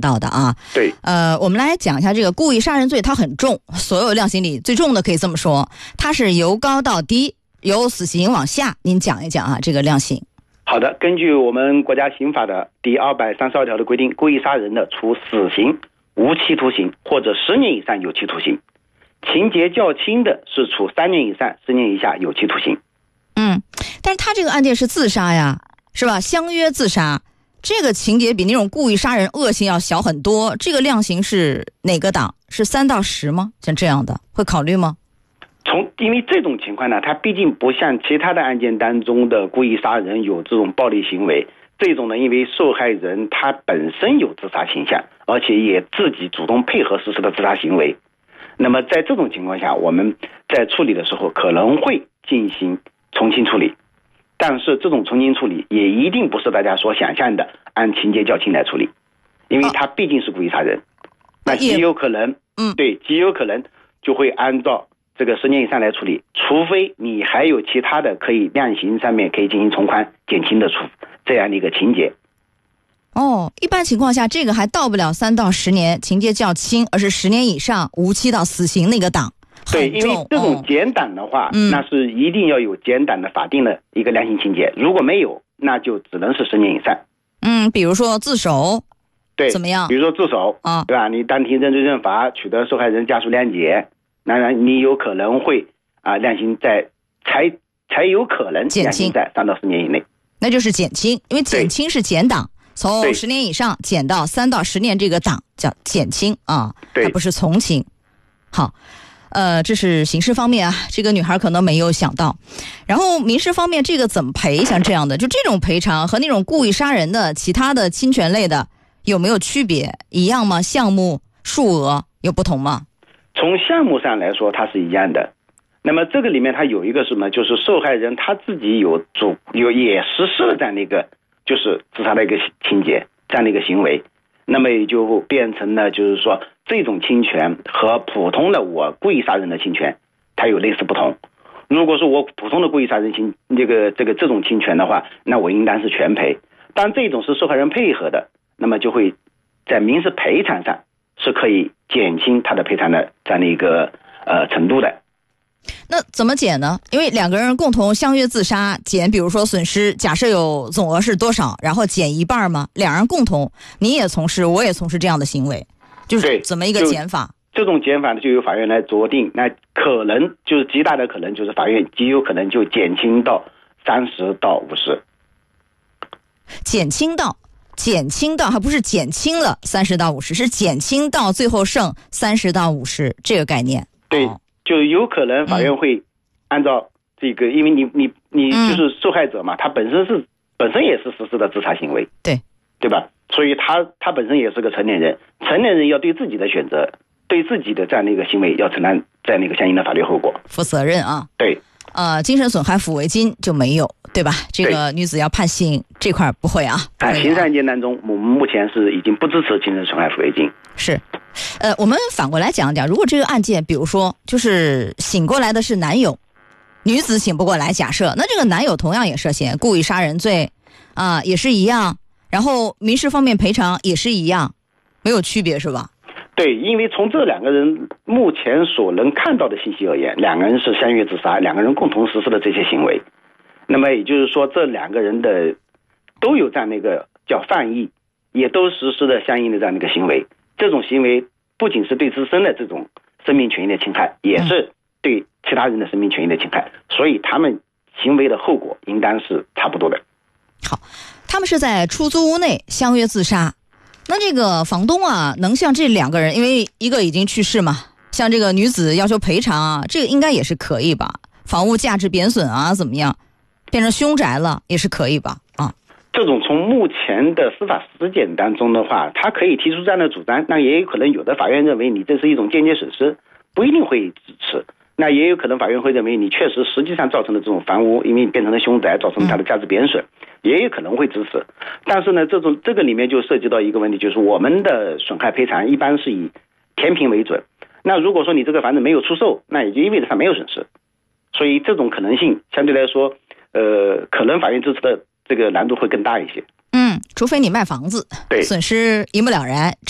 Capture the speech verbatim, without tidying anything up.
到的啊。 对， 呃，我们来讲一下这个故意杀人罪，它很重，所有量刑里最重的可以这么说，它是由高到低，由死刑往下。您讲一讲啊，这个量刑。 好的，根据我们国家刑法的第二百三十二条的规定，故意杀人的，处死刑、无期徒刑或者十年以上有期徒刑；情节较轻的是处三年以上十年以下有期徒刑。 嗯，但是他这个案件是自杀呀，是吧？相约自杀，这个情节比那种故意杀人恶性要小很多。这个量刑是哪个档？是三到十吗？像这样的会考虑吗？ 从因为这种情况呢，它毕竟不像其他的案件当中的故意杀人有这种暴力行为，这种呢，因为受害人他本身有自杀倾向，而且也自己主动配合实施的自杀行为，那么在这种情况下，我们在处理的时候可能会进行从轻处理，但是这种从轻处理也一定不是大家所想象的按情节较轻来处理，因为他毕竟是故意杀人，那极有可能， 嗯， 对，极有可能就会按照这个十年以上来处理，除非你还有其他的可以量刑上面可以进行从宽减轻的处这样的一个情节。 哦，一般情况下这个还到不了三到十年，情节较轻，而是十年以上无期到死刑那个档。 对，因为这种减档的话、哦、那是一定要有减档的法定的一个量刑情节，如果没有那就只能是十年以上。 嗯，比如说自首， 对， 怎么样？ 比如说自首啊，对吧？你当庭认罪认罚，取得受害人家属谅解，当然你有可能会啊量刑在才才有可能量刑在三到四年以内， 那就是减轻，因为减轻是减档，从十年以上减到三到十年这个档叫减轻啊，它不是从轻。好。呃，这是刑事方面啊，这个女孩可能没有想到。然后民事方面，这个怎么赔？像这样的，就这种赔偿和那种故意杀人的其他的侵权类的有没有区别？一样吗？项目、数额有不同吗？ 从项目上来说，它是一样的。那么这个里面它有一个什么？就是受害人他自己有主有也实施了这样的一个就是自杀的一个情节，这样的一个行为。那么也就变成了就是说这种侵权和普通的我故意杀人的侵权它有类似不同。如果说我普通的故意杀人侵这个这个这种侵权的话，那我应当是全赔。当这种是受害人配合的，那么就会在民事赔偿上是可以减轻他的赔偿的这样的一个呃程度的。 那怎么减呢？因为两个人共同相约自杀，减比如说损失，假设有总额是多少，然后减一半吗？两人共同，你也从事，我也从事这样的行为，就是怎么一个减法？ 这种减法呢，就由法院来酌定。那可能就是极大的可能，就是法院极有可能就减轻到三十到五十， 减轻到减轻到还不是减轻了三十到五十，是减轻到最后剩三十到五十这个概念。 对。哦，就有可能法院会按照这个，嗯、因为你你你就是受害者嘛，嗯、他本身是本身也是实施的自杀行为， 对对吧？所以他他本身也是个成年人，成年人要对自己的选择、对自己的这样的一个行为要承担这样的一个相应的法律后果， 负责任啊。 对， 呃，精神损害抚慰金就没有，对吧？这个女子要判刑这块不会啊。 啊，刑事案件当中，我们目前是已经不支持精神损害抚慰金。 是。呃，我们反过来讲讲，如果这个案件，比如说，就是醒过来的是男友，女子醒不过来，假设，那这个男友同样也涉嫌故意杀人罪，啊、呃，也是一样，然后民事方面赔偿也是一样，没有区别是吧？ 对，因为从这两个人目前所能看到的信息而言，两个人是相约自杀，两个人共同实施的这些行为，那么也就是说，这两个人的都有这样的一个叫犯意，也都实施了相应的这样的一个行为。这种行为不仅是对自身的这种生命权益的侵害，也是对其他人的生命权益的侵害，所以他们行为的后果应当是差不多的。 好，他们是在出租屋内相约自杀，那这个房东啊，能向这两个人，因为一个已经去世嘛，向这个女子要求赔偿啊，这个应该也是可以吧？房屋价值贬损啊，怎么样，变成凶宅了也是可以吧？啊。 这种从目前的司法实践当中的话，他可以提出这样的主张，那也有可能有的法院认为你这是一种间接损失，不一定会支持。那也有可能法院会认为你确实实际上造成的这种房屋，因为变成了凶宅，造成它的价值贬损，也有可能会支持。但是呢，这种这个里面就涉及到一个问题，就是我们的损害赔偿一般是以填平为准。那如果说你这个房子没有出售，那也就意味着它没有损失，所以这种可能性相对来说，呃，可能法院支持的这个难度会更大一些。 嗯，除非你卖房子， 对， 损失一目了然。